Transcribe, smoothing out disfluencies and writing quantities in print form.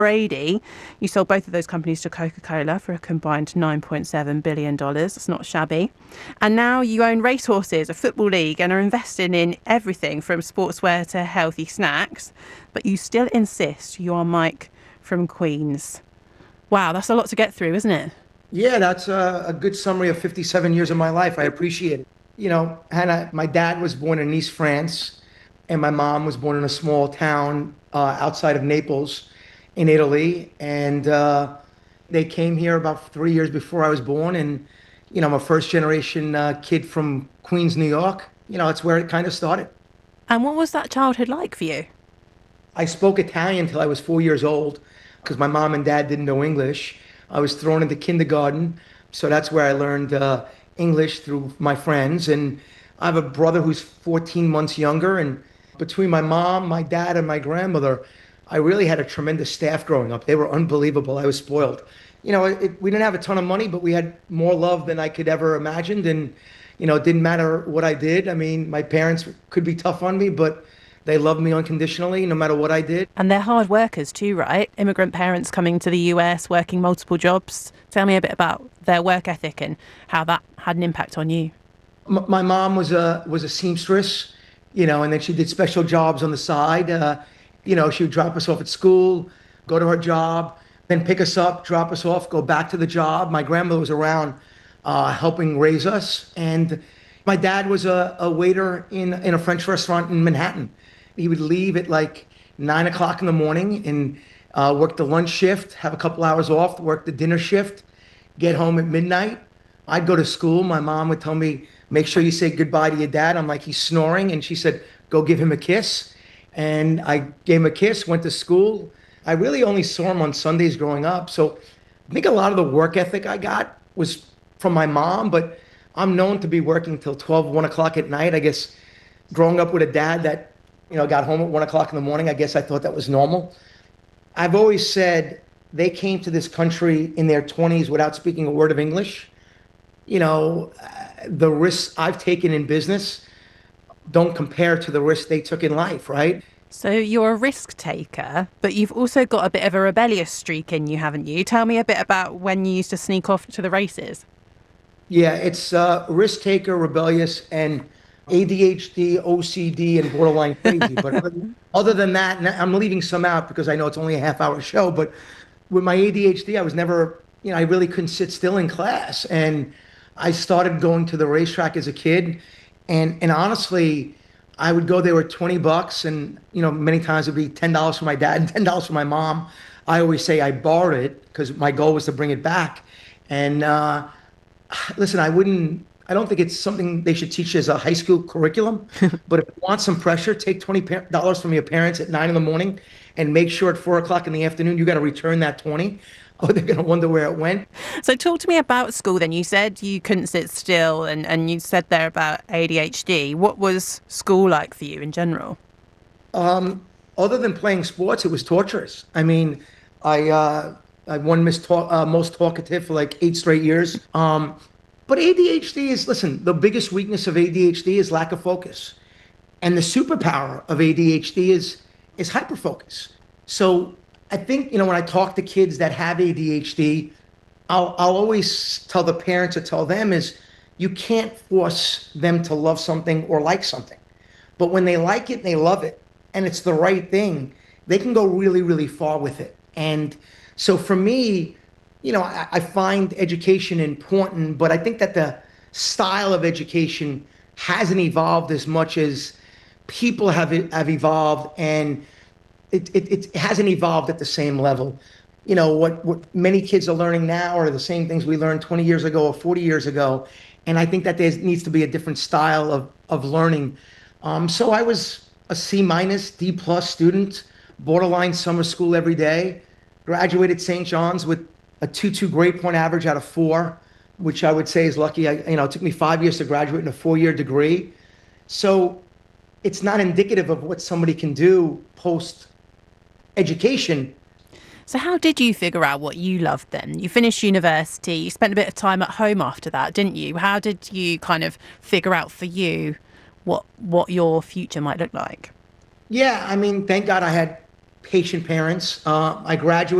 Brady. You sold both of those companies to Coca-Cola for a combined $9.7 billion. It's not shabby. And now you own racehorses, a football league, and are investing in everything from sportswear to healthy snacks. But you still insist you are Mike from Queens. Wow, that's a lot to get through, isn't it? Yeah, that's a good summary of 57 years of my life. I appreciate it. Hannah, my dad was born in Nice, France, and my mom was born in a small town outside of Naples in Italy. And they came here about 3 years before I was born. And, I'm a first generation kid from Queens, New York. That's where it kind of started. And what was that childhood like for you? I spoke Italian till I was 4 years old because my mom and dad didn't know English. I was thrown into kindergarten. So that's where I learned English through my friends. And I have a brother who's 14 months younger. And between my mom, my dad, and my grandmother, I really had a tremendous staff growing up. They were unbelievable. I was spoiled. We didn't have a ton of money, but we had more love than I could ever imagined. And, it didn't matter what I did. I mean, my parents could be tough on me, but they loved me unconditionally, no matter what I did. And they're hard workers too, right? Immigrant parents coming to the US, working multiple jobs. Tell me a bit about their work ethic and how that had an impact on you. My mom was a seamstress, and then she did special jobs on the side. She would drop us off at school, go to her job, then pick us up, drop us off, go back to the job. My grandmother was around helping raise us. And my dad was a waiter in a French restaurant in Manhattan. He would leave at like 9 o'clock in the morning and work the lunch shift, have a couple hours off, work the dinner shift, get home at midnight. I'd go to school. My mom would tell me, make sure you say goodbye to your dad. I'm like, he's snoring. And she said, go give him a kiss. And I gave him a kiss, went to school. I really only saw him on Sundays growing up. So I think a lot of the work ethic I got was from my mom, but I'm known to be working till 12, 1 o'clock at night. I guess growing up with a dad that, got home at 1 o'clock in the morning, I guess I thought that was normal. I've always said they came to this country in their 20s without speaking a word of English. The risks I've taken in business don't compare to the risks they took in life, right? So you're a risk taker, but you've also got a bit of a rebellious streak in you, haven't you? Tell me a bit about when you used to sneak off to the races. Yeah, it's risk taker, rebellious, and ADHD, OCD, and borderline crazy. But other than that, and I'm leaving some out because I know it's only a half-hour show. But with my ADHD, I was never, I really couldn't sit still in class. And I started going to the racetrack as a kid. And honestly, I would go there with $20, and many times it'd be $10 for my dad and $10 for my mom. I always say I borrowed it because my goal was to bring it back. And listen, I don't think it's something they should teach as a high school curriculum. But if you want some pressure, take $20 from your parents at 9 in the morning and make sure at 4 o'clock in the afternoon you got to return that 20, or they're going to wonder where it went. So talk to me about school then. You said you couldn't sit still, and you said there about ADHD. What was school like for you in general? Other than playing sports, it was torturous. I mean, I won most talkative for like 8 straight years. But ADHD is, listen, the biggest weakness of ADHD is lack of focus. And the superpower of ADHD is hyperfocus. So I think, when I talk to kids that have ADHD, I'll always tell the parents or tell them is you can't force them to love something or like something. But when they like it and they love it and it's the right thing, they can go really, really far with it. And so for me, I find education important, but I think that the style of education hasn't evolved as much as people have evolved, and it hasn't evolved at the same level. What many kids are learning now are the same things we learned 20 years ago or 40 years ago. And I think that there needs to be a different style of learning. So I was a C-, D+ student, borderline summer school every day, graduated St. John's with a 2.2 grade point average out of 4, which I would say is lucky. It took me 5 years to graduate in a 4-year degree. So it's not indicative of what somebody can do post education. So how did you figure out what you loved then? You finished university, you spent a bit of time at home after that, didn't you? How did you kind of figure out for you what your future might look like? Yeah, I mean, thank God I had patient parents. I graduated